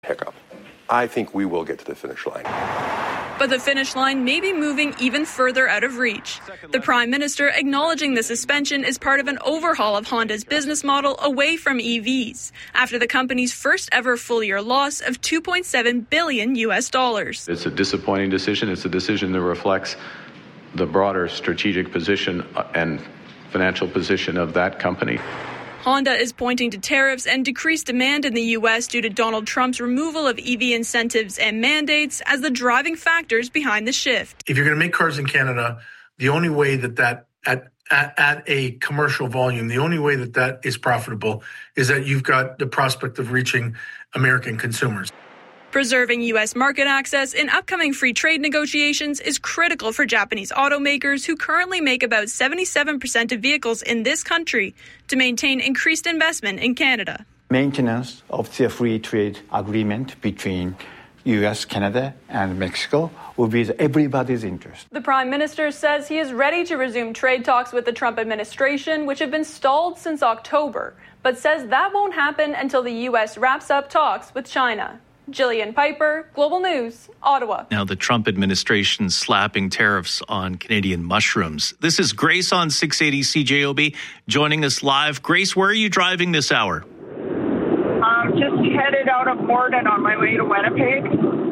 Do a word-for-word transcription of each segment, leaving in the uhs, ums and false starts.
hiccup. I think we will get to the finish line. But the finish line may be moving even further out of reach. The Prime Minister acknowledging the suspension is part of an overhaul of Honda's business model away from E Vs, after the company's first ever full-year loss of two point seven billion U S dollars. It's a disappointing decision. It's a decision that reflects the broader strategic position and financial position of that company. Honda is pointing to tariffs and decreased demand in the U S due to Donald Trump's removal of E V incentives and mandates as the driving factors behind the shift. If you're going to make cars in Canada, the only way that that at, at at a commercial volume, the only way that that is profitable is that you've got the prospect of reaching American consumers. Preserving U S market access in upcoming free trade negotiations is critical for Japanese automakers who currently make about seventy-seven percent of vehicles in this country to maintain increased investment in Canada. Maintenance of the free trade agreement between U S, Canada, and Mexico will be in everybody's interest. The Prime Minister says he is ready to resume trade talks with the Trump administration, which have been stalled since October, but says that won't happen until the U S wraps up talks with China. Jillian Piper, Global News, Ottawa. Now the Trump administration slapping tariffs on Canadian mushrooms. This is Grace on six eighty C J O B joining us live. Grace, where are you driving this hour? I'm just headed out of Morden on my way to Winnipeg.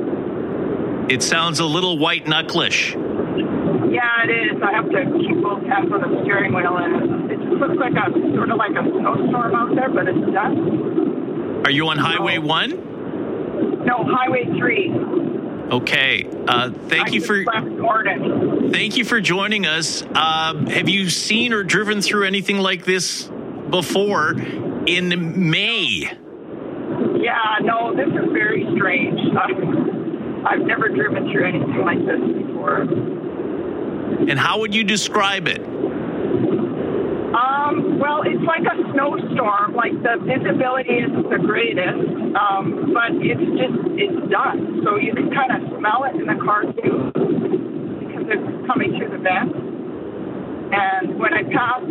It sounds a little white knucklish. Yeah, it is. I have to keep both hands on the steering wheel, and it just looks like a sort of like a snowstorm out there, but it's done. Are you on Highway no. one? No, Highway three. Okay. Uh, thank I you for thank you for joining us. Uh, have you seen or driven through anything like this before in May? Yeah, no, this is very strange. Uh, I've never driven through anything like this before. And how would you describe it? Um, well, it's like a snowstorm. Like the visibility isn't the greatest, um, but it's just, it's done. So you can kind of smell it in the car too, because it's coming through the vent. And when I pass,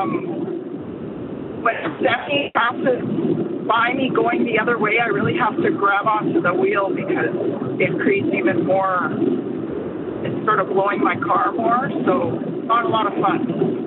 um, when Stephanie passes by me going the other way, I really have to grab onto the wheel because it creates even more, it's sort of blowing my car more. So it's not a lot of fun.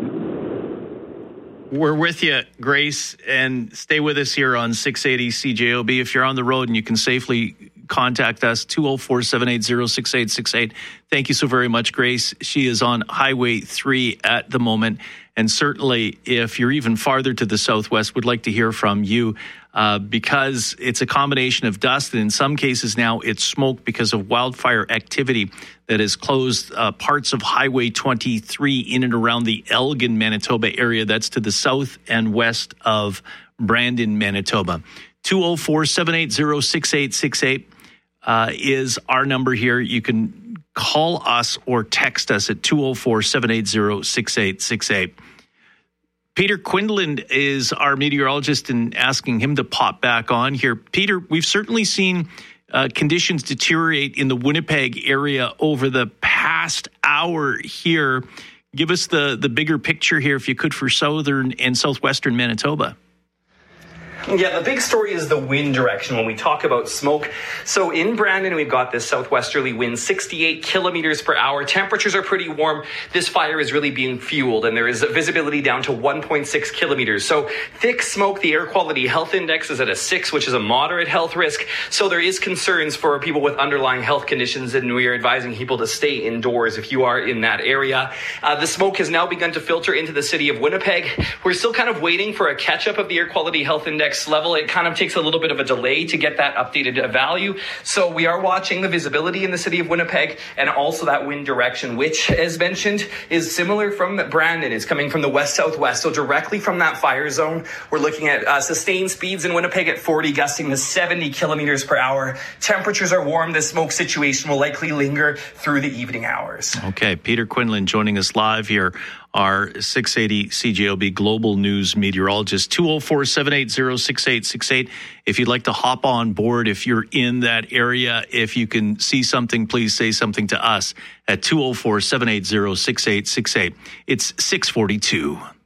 We're with you, Grace, and stay with us here on six eighty C J O B. If you're on the road and you can safely contact us, two oh four, seven eight zero, six eight six eight. Thank you so very much, Grace. She is on Highway three at the moment. And certainly, if you're even farther to the southwest, would like to hear from you uh, because it's a combination of dust, and in some cases now it's smoke because of wildfire activity that has closed uh, parts of Highway twenty-three in and around the Elgin, Manitoba area. That's to the south and west of Brandon, Manitoba. two oh four, seven eight zero, six eight six eight uh, is our number here. You can call us or text us at two oh four, seven eight zero, six eight six eight. Peter Quinlan is our meteorologist, and asking him to pop back on here. Peter, we've certainly seen uh, conditions deteriorate in the Winnipeg area over the past hour here. Give us the, the bigger picture here, if you could, for southern and southwestern Manitoba. Yeah, the big story is the wind direction when we talk about smoke. So in Brandon, we've got this southwesterly wind, sixty-eight kilometers per hour. Temperatures are pretty warm. This fire is really being fueled, and there is a visibility down to one point six kilometers. So thick smoke, the air quality health index is at a six, which is a moderate health risk. So there is concerns for people with underlying health conditions, and we are advising people to stay indoors if you are in that area. Uh, the smoke has now begun to filter into the city of Winnipeg. We're still kind of waiting for a catch-up of the air quality health index level. It kind of takes a little bit of a delay to get that updated value. So we are watching the visibility in the city of Winnipeg and also that wind direction, which, as mentioned, is similar from Brandon. It's coming from the west-southwest. So directly from that fire zone, we're looking at uh, sustained speeds in Winnipeg at forty, gusting to seventy kilometers per hour. Temperatures are warm. The smoke situation will likely linger through the evening hours. Okay, Peter Quinlan joining us live here, our six eighty C J O B Global News meteorologist. Two oh four, seven eight zero, six eight six eight. If you'd like to hop on board, if you're in that area, if you can see something, please say something to us at two oh four, seven eight zero, six eight six eight. It's six forty-two.